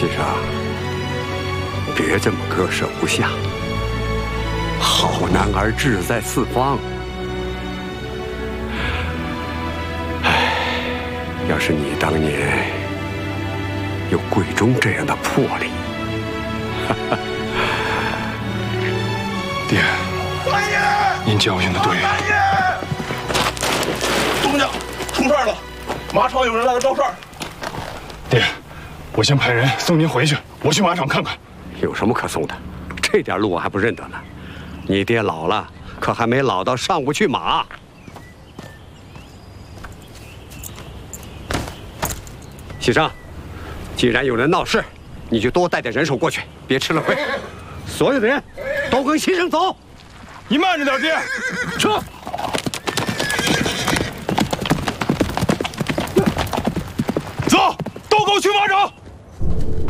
七生，别这么割舍不下。好男儿志在四方。唉，要是你当年有桂忠这样的魄力， 爹， 三爷， 您教训的对。 三爷，东家出事了，马场有人来了招事儿。 爹，我先派人送您回去，我去马场看看。 有什么可送的？这点路我还不认得呢。你爹老了，可还没老到上不去马。喜生，既然有人闹事，你就多带点人手过去，别吃了亏。所有的人都跟喜生走。 你慢着点，爹。 撤。 走，都给我去马场。